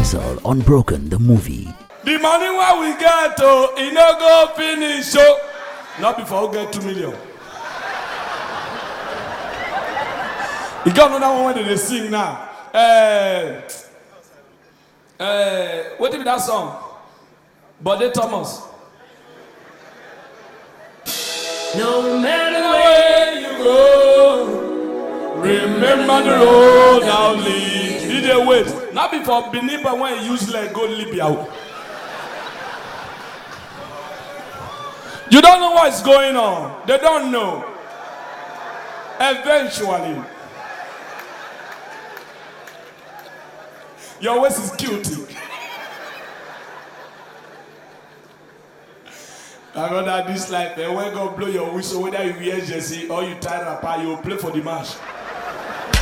Faisal Unbroken the movie. The money where we get to, it no go finish. So, not before we get 2 million. You got another one when they sing now. What is that song? Bode Thomas. No matter where you go, remember the road I'll lead. Did they wait? Not before Benipa when you use like go Libya. You don't know what's going on. They don't know. Eventually. Your waist is cute. I know that this life, when God blow your whistle, whether you wear jersey or you tie wrapper, you will play for the match.